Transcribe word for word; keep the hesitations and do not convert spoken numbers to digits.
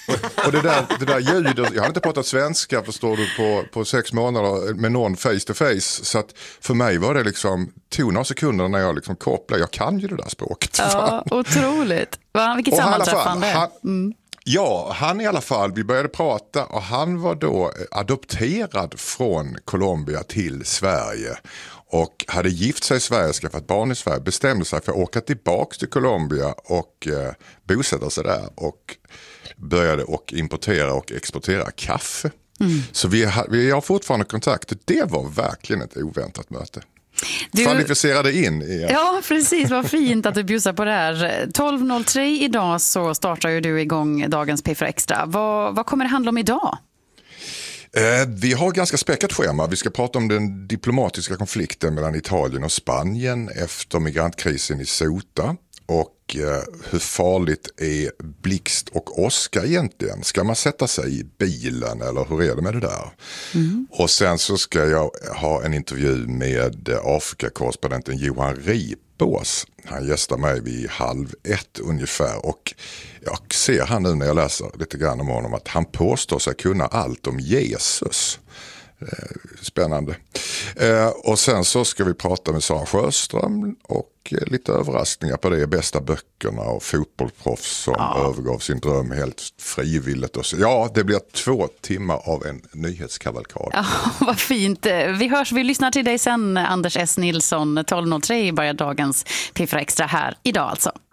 Och, och det där, det där ljudet, jag har inte pratat svenska förstår du på, på sex månader med någon face to face. Så att för mig var det liksom, tog några sekunder när jag liksom kopplade, jag kan ju det där språket. Ja, otroligt. Va? Vilket sammanträffande. Han, mm. Ja, han i alla fall, vi började prata och han var då adopterad från Colombia till Sverige. Och hade gift sig i Sverige, skaffat barn i Sverige, bestämde sig för att åka tillbaka till Colombia och eh, bosätta sig där. Och började och importera och exportera kaffe. Mm. Så vi har, vi har fortfarande kontakt. Det var verkligen ett oväntat möte. Du... Kvalificerade in i... Ja, precis. Vad fint att du bjussar på det här. tolv noll tre idag så startar ju du igång dagens P fyra Extra. Vad, vad kommer det handla om idag? Eh, vi har ganska späckat schema. Vi ska prata om den diplomatiska konflikten mellan Italien och Spanien efter migrantkrisen i Ceuta. Och eh, hur farligt är blixt och åska egentligen? Ska man sätta sig i bilen eller hur är det med det där? Mm. Och sen så ska jag ha en intervju med Afrikakorrespondenten Johan Ripås. Han gästar mig vid halv ett ungefär och jag ser han nu när jag läser lite grann om honom att han påstår sig kunna allt om Jesus. Spännande. Eh, och sen så ska vi prata med Sara Sjöström och eh, lite överraskningar på det, bästa böckerna och fotbollsproffs som ja. övergav sin dröm helt frivilligt. Och så. Ja, det blir två timmar av en nyhetskavalkad. Ja, vad fint. Vi hörs, vi lyssnar till dig sen, Anders S. Nilsson. tolv noll tre börjar dagens P fyra Extra här idag alltså.